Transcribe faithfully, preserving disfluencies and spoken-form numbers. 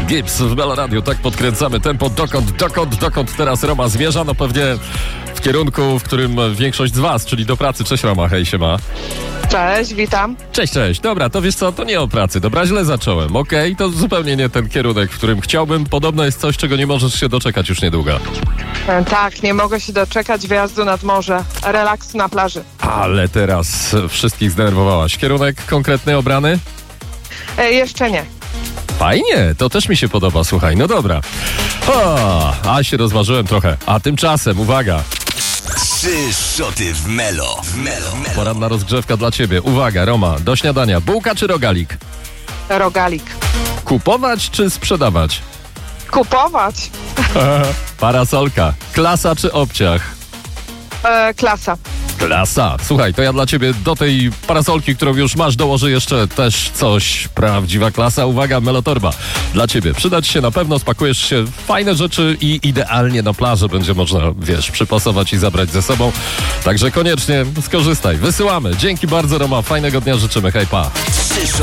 Gibbs w Melo Radio, tak podkręcamy tempo. Dokąd, dokąd, dokąd teraz Roma zmierza? No pewnie w kierunku, w którym większość z was, czyli do pracy. Cześć Roma, hej, siema. Cześć, witam. Cześć, cześć. Dobra, to wiesz co, to nie o pracy. Dobra, źle zacząłem. Okej, okay, to zupełnie nie ten kierunek, w którym chciałbym. Podobno jest coś, czego nie możesz się doczekać już niedługo. E, tak, nie mogę się doczekać wyjazdu nad morze, relaksu na plaży. Ale teraz wszystkich zdenerwowałaś. Kierunek konkretny obrany? E, jeszcze nie. Fajnie, to też mi się podoba, słuchaj, no dobra. O, a się rozważyłem trochę. A tymczasem, uwaga. Trzy szoty w Melo. W Melo. Melo. Poranna rozgrzewka dla ciebie. Uwaga, Roma, do śniadania. Bułka czy rogalik? Rogalik. Kupować czy sprzedawać? Kupować. Parasolka. Klasa czy obciach? E, klasa. Klasa. Słuchaj, to ja dla ciebie do tej parasolki, którą już masz, dołożę jeszcze też coś. Prawdziwa klasa. Uwaga, Melotorba. Dla ciebie. Przydać się na pewno, spakujesz się w fajne rzeczy i idealnie na plażę będzie można, wiesz, przypasować i zabrać ze sobą. Także koniecznie skorzystaj. Wysyłamy. Dzięki bardzo, Roma. Fajnego dnia życzymy. Hej, pa.